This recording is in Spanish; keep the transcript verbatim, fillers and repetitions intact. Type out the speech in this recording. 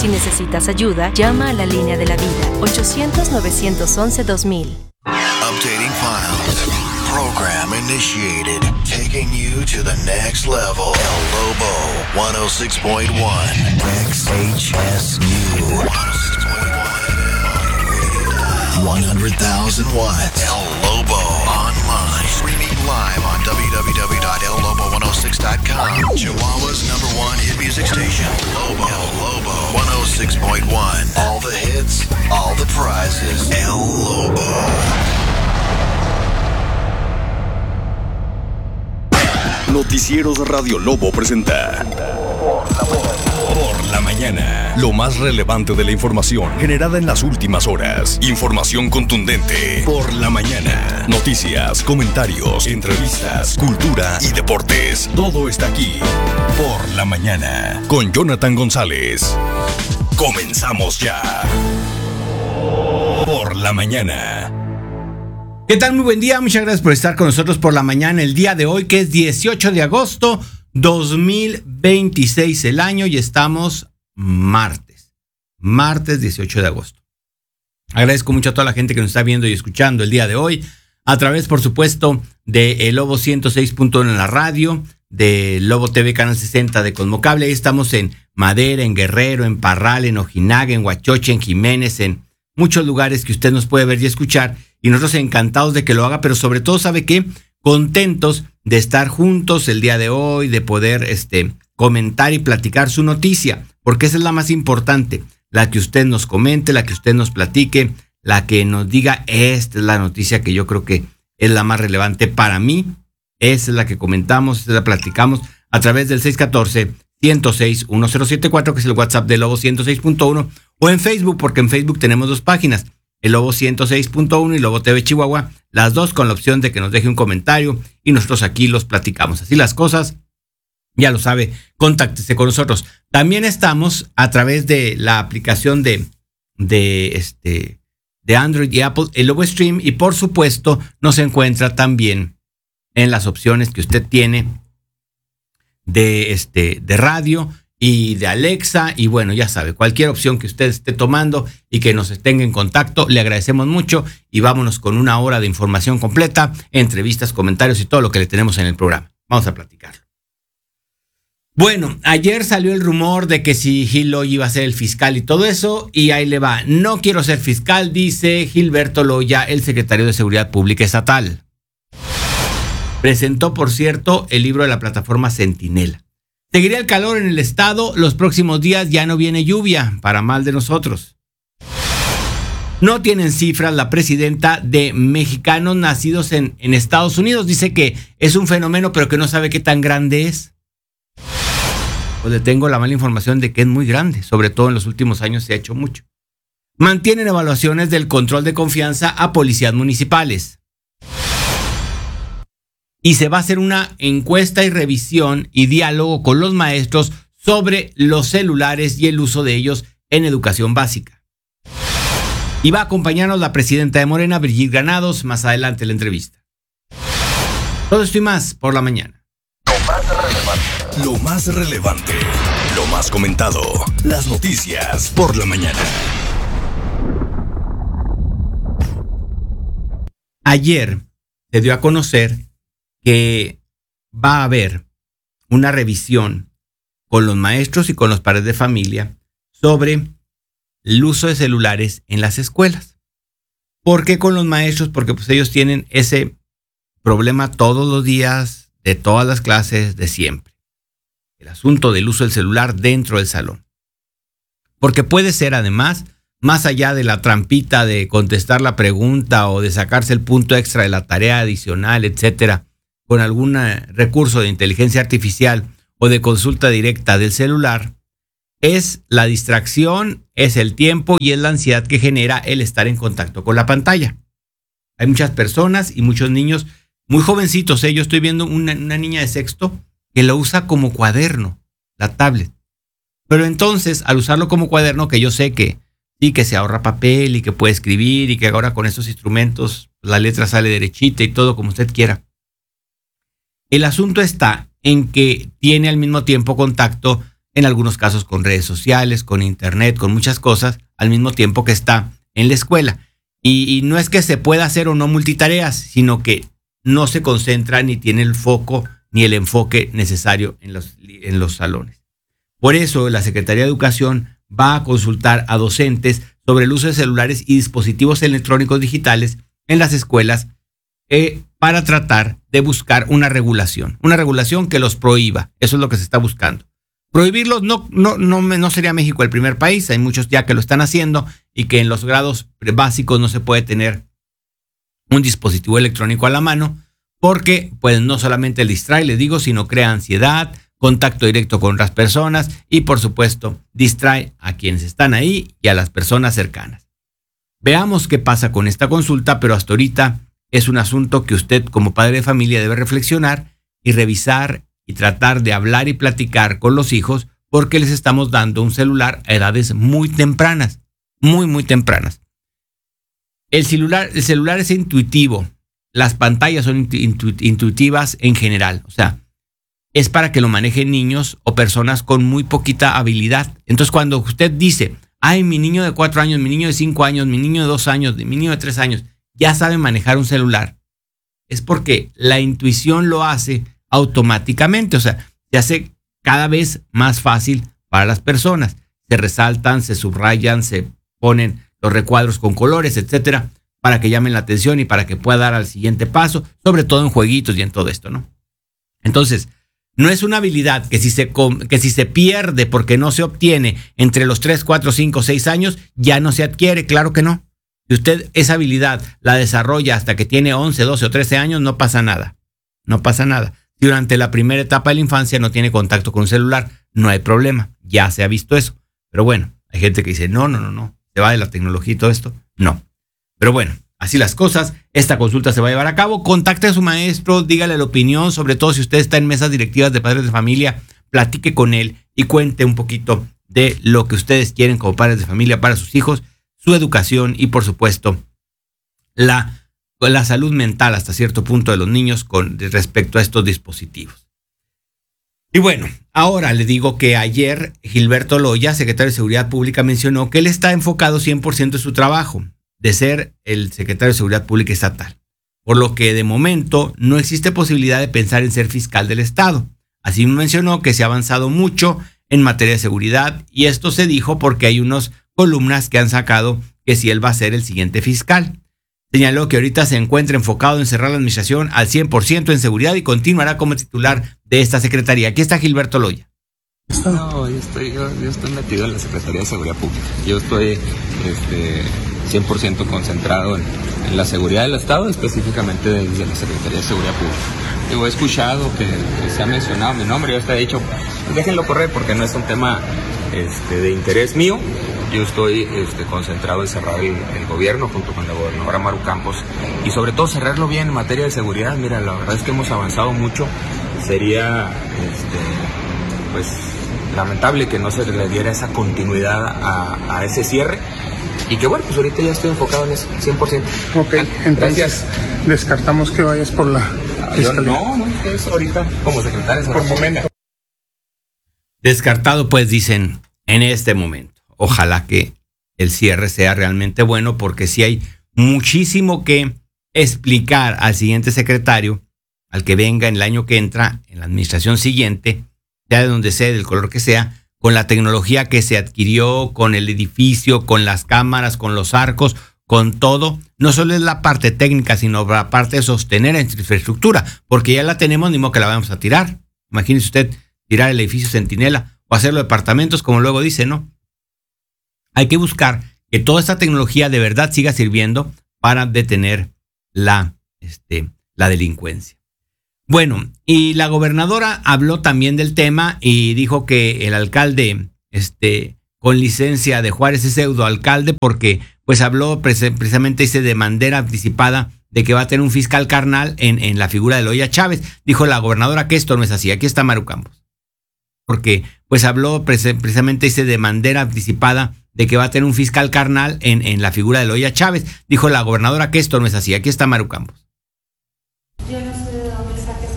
Si necesitas ayuda, llama a la línea de la vida, ochocientos, novecientos once, dos mil. Updating files. Program initiated. Taking you to the next level. El Lobo, one oh six point one. X H S U. one hundred thousand watts. El Lobo online. Streaming live on w w w dot el lobo one oh six dot com. Chihuahua's number one hit music station. Lobo. El Lobo one oh six point one. All the hits, all the prizes. El Lobo. Noticieros Radio Lobo presenta Por la Mañana, lo más relevante de la información generada en las últimas horas. Información contundente. Por la Mañana. Noticias, comentarios, entrevistas, cultura y deportes. Todo está aquí. Por la Mañana. Con Jonathan González. Comenzamos ya. Por la Mañana. ¿Qué tal? Muy buen día, muchas gracias por estar con nosotros por la mañana el día de hoy, que es dieciocho de agosto dos mil veintiséis el año, y estamos martes, martes dieciocho de agosto. Agradezco mucho a toda la gente que nos está viendo y escuchando el día de hoy, a través, por supuesto, de El Lobo ciento seis punto uno en la radio, de Lobo T V Canal sesenta de Cosmocable. Ahí estamos en Madera, en Guerrero, en Parral, en Ojinaga, en Huachoche, en Jiménez, en muchos lugares que usted nos puede ver y escuchar, y nosotros encantados de que lo haga, pero sobre todo, ¿sabe qué? Contentos de estar juntos el día de hoy, de poder este, comentar y platicar su noticia, porque esa es la más importante, la que usted nos comente, la que usted nos platique, la que nos diga, esta es la noticia que yo creo que es la más relevante para mí, esa es la que comentamos, esa la platicamos a través del seis uno cuatro, uno cero seis, uno cero siete cuatro, que es el WhatsApp de Lobo ciento seis punto uno, o en Facebook, porque en Facebook tenemos dos páginas, el Lobo ciento seis punto uno y Lobo T V Chihuahua, las dos con la opción de que nos deje un comentario y nosotros aquí los platicamos. Así las cosas, ya lo sabe, contáctese con nosotros. También estamos a través de la aplicación de, de, este, de Android y Apple, el Lobo Stream, y por supuesto nos encuentra también en las opciones que usted tiene de, este, de radio y de Alexa, y bueno, ya sabe, cualquier opción que usted esté tomando y que nos tenga en contacto, le agradecemos mucho, y vámonos con una hora de información completa, entrevistas, comentarios y todo lo que le tenemos en el programa. Vamos a platicarlo. Bueno, ayer salió el rumor de que si Gil Loya iba a ser el fiscal y todo eso, y ahí le va. No quiero ser fiscal, dice Gilberto Loya, el secretario de Seguridad Pública Estatal. Presentó, por cierto, el libro de la plataforma Centinela. Seguiría el calor en el estado, los próximos días ya no viene lluvia, para mal de nosotros. No tienen cifras la presidenta de mexicanos nacidos en, en Estados Unidos. Dice que es un fenómeno, pero que no sabe qué tan grande es. Pues le tengo la mala información de que es muy grande, sobre todo en los últimos años se ha hecho mucho. Mantienen evaluaciones del control de confianza a policías municipales. Y se va a hacer una encuesta y revisión y diálogo con los maestros sobre los celulares y el uso de ellos en educación básica. Y va a acompañarnos la presidenta de Morena, Brigitte Granados, más adelante en la entrevista. Todo esto y más por la mañana. Lo más relevante, lo más comentado, las noticias por la mañana. Ayer se dio a conocer que va a haber una revisión con los maestros y con los padres de familia sobre el uso de celulares en las escuelas. ¿Por qué con los maestros? Porque pues ellos tienen ese problema todos los días, de todas las clases, de siempre. El asunto del uso del celular dentro del salón. Porque puede ser además, más allá de la trampita de contestar la pregunta o de sacarse el punto extra de la tarea adicional, etcétera, con algún recurso de inteligencia artificial o de consulta directa del celular, es la distracción, es el tiempo y es la ansiedad que genera el estar en contacto con la pantalla. Hay muchas personas y muchos niños muy jovencitos, ¿eh? Yo estoy viendo una, una niña de sexto que lo usa como cuaderno, la tablet. Pero entonces, al usarlo como cuaderno, que yo sé que sí, que se ahorra papel y que puede escribir y que ahora con estos instrumentos la letra sale derechita y todo como usted quiera. El asunto está en que tiene al mismo tiempo contacto en algunos casos con redes sociales, con internet, con muchas cosas, al mismo tiempo que está en la escuela. Y, y no es que se pueda hacer o no multitareas, sino que no se concentra ni tiene el foco ni el enfoque necesario en los, en los salones. Por eso la Secretaría de Educación va a consultar a docentes sobre el uso de celulares y dispositivos electrónicos digitales en las escuelas eh, para tratar de buscar una regulación, una regulación que los prohíba. Eso es lo que se está buscando. Prohibirlos no, no, no, no sería México el primer país, hay muchos ya que lo están haciendo y que en los grados básicos no se puede tener un dispositivo electrónico a la mano porque pues no solamente distrae, les digo, sino crea ansiedad, contacto directo con otras personas y por supuesto distrae a quienes están ahí y a las personas cercanas. Veamos qué pasa con esta consulta, pero hasta ahorita es un asunto que usted como padre de familia debe reflexionar y revisar y tratar de hablar y platicar con los hijos porque les estamos dando un celular a edades muy tempranas, muy, muy tempranas. El celular, el celular es intuitivo, las pantallas son intu, intuitivas en general, o sea, es para que lo manejen niños o personas con muy poquita habilidad. Entonces cuando usted dice, ay, mi niño de cuatro años, mi niño de cinco años, mi niño de dos años, mi niño de tres años, ya sabe manejar un celular, es porque la intuición lo hace automáticamente, o sea, se hace cada vez más fácil para las personas. Se resaltan, se subrayan, se ponen los recuadros con colores, etcétera, para que llamen la atención y para que pueda dar al siguiente paso, sobre todo en jueguitos y en todo esto, ¿no? Entonces, no es una habilidad que si se, que si se pierde porque no se obtiene entre los tres, cuatro, cinco, seis años, ya no se adquiere, claro que no. Si usted esa habilidad la desarrolla hasta que tiene once, doce o trece años, no pasa nada, no pasa nada. Si durante la primera etapa de la infancia no tiene contacto con un celular, no hay problema, ya se ha visto eso. Pero bueno, hay gente que dice, no, no, no, no, se va de la tecnología y todo esto, no. Pero bueno, así las cosas, esta consulta se va a llevar a cabo, contacte a su maestro, dígale la opinión, sobre todo si usted está en mesas directivas de padres de familia, platique con él y cuente un poquito de lo que ustedes quieren como padres de familia para sus hijos, su educación y por supuesto la, la salud mental hasta cierto punto de los niños con respecto a estos dispositivos. Y bueno, ahora le digo que ayer Gilberto Loya, secretario de Seguridad Pública, mencionó que él está enfocado cien por ciento en su trabajo de ser el secretario de Seguridad Pública Estatal, por lo que de momento no existe posibilidad de pensar en ser fiscal del Estado. Así mencionó que se ha avanzado mucho en materia de seguridad y esto se dijo porque hay unas columnas que han sacado que si él va a ser el siguiente fiscal. Señaló que ahorita se encuentra enfocado en cerrar la administración al cien por ciento en seguridad y continuará como titular de esta secretaría. Aquí está Gilberto Loya. No, yo estoy, yo, yo estoy metido en la Secretaría de Seguridad Pública. Yo estoy este, cien por ciento concentrado en, en la seguridad del Estado, específicamente desde la Secretaría de Seguridad Pública. Yo he escuchado que, que se ha mencionado mi nombre, yo hasta he dicho, pues déjenlo correr porque no es un tema este, de interés mío. Yo estoy este, concentrado en cerrar el, el gobierno junto con la gobernadora Maru Campos y sobre todo cerrarlo bien en materia de seguridad. Mira, la verdad es que hemos avanzado mucho. Sería este, pues lamentable que no se le diera esa continuidad a, a ese cierre y que bueno, pues ahorita ya estoy enfocado en eso, cien por ciento. Ok, entonces descartamos que vayas por la fiscalía. No, no, es ahorita como secretario. Por momento. Descartado, pues dicen, en este momento. Ojalá que el cierre sea realmente bueno porque si hay muchísimo que explicar al siguiente secretario, al que venga en el año que entra, en la administración siguiente, sea de donde sea, del color que sea, con la tecnología que se adquirió, con el edificio, con las cámaras, con los arcos, con todo. No solo es la parte técnica, sino la parte de sostener la infraestructura, porque ya la tenemos, ni modo que la vamos a tirar. Imagínese usted tirar el edificio Centinela o hacerlo departamentos, como luego dice, ¿no? Hay que buscar que toda esta tecnología de verdad siga sirviendo para detener la, este, la delincuencia. Bueno, y la gobernadora habló también del tema y dijo que el alcalde este, con licencia de Juárez es pseudoalcalde porque pues habló precisamente dice, de manera anticipada de que va a tener un fiscal carnal en, en la figura de Loya Chávez. Dijo la gobernadora que esto no es así. Aquí está Maru Campos. Porque pues habló precisamente dice, de manera anticipada de que va a tener un fiscal carnal en, en la figura de Loya Chávez. Dijo la gobernadora que esto no es así. Aquí está Maru Campos.